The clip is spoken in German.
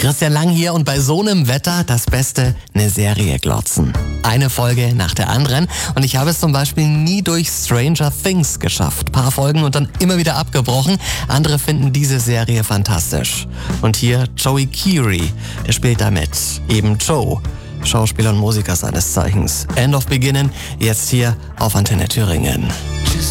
Christian Lang hier und bei so einem Wetter das Beste, eine Serie glotzen. Eine Folge nach der anderen und ich habe es zum Beispiel nie durch Stranger Things geschafft. Paar Folgen und dann immer wieder abgebrochen. Andere finden diese Serie fantastisch. Und hier Joey Keery, der spielt da mit. Eben Joe, Schauspieler und Musiker seines Zeichens. End of Beginning, jetzt hier auf Antenne Thüringen.